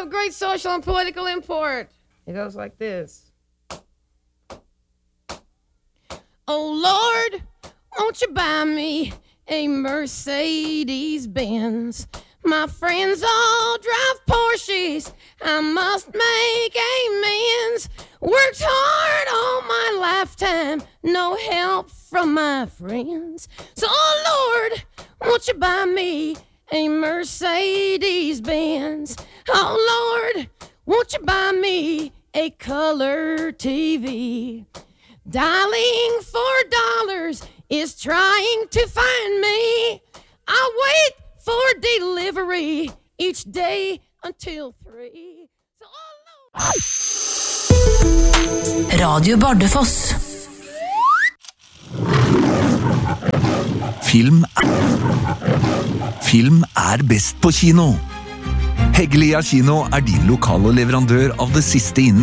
of great social and political import. It goes like this. Oh, Lord, won't you buy me a Mercedes-Benz? My friends all drive Porsches. I must make amends. Worked hard all my lifetime. No help from my friends. So, oh, Lord, won't you buy me a Mercedes-Benz? Oh, Lord, won't you buy me a color TV? Dialing $4 is trying to find me. I wait for delivery each day until 3. So, oh, no. Radio Bardufoss. Film best på kino. Heggelia kino din lokale leverandør av det siste innen